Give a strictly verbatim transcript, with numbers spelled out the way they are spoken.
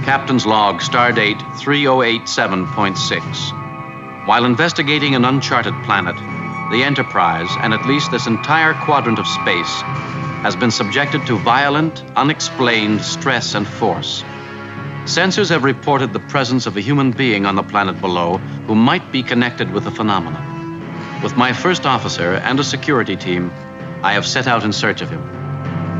Captain's Log, Stardate three oh eight seven point six. While investigating an uncharted planet, the Enterprise, and at least this entire quadrant of space, has been subjected to violent, unexplained stress and force. Sensors have reported the presence of a human being on the planet below who might be connected with the phenomenon. With my first officer and a security team, I have set out in search of him.